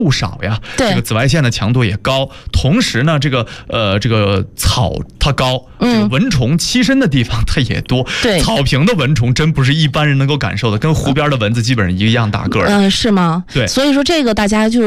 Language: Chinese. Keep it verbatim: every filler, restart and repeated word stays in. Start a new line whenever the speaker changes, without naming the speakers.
物少呀，
对
这个紫外线的强度也高，同时呢，这个呃这个草它高，
嗯、
这个蚊虫栖身的地方它也多。
对，
草坪的蚊虫真不是一般人能够感受的，跟湖边的蚊子基本上一样大个儿。
嗯、呃，是吗？
对，
所以说这个大家就